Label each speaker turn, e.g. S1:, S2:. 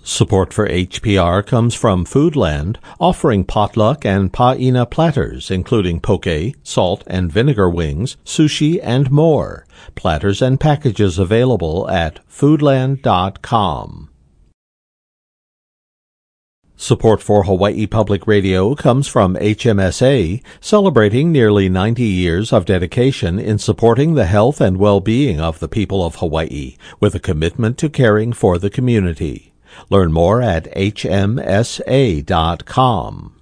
S1: Support for HPR comes from Foodland, offering potluck and paina platters, including poke, salt and vinegar wings, sushi, and more. Platters and packages available at foodland.com. Support for Hawaii Public Radio comes from HMSA, celebrating nearly 90 years of dedication in supporting the health and well-being of the people of Hawaii, with a commitment to caring for the community. Learn more at hmsa.com.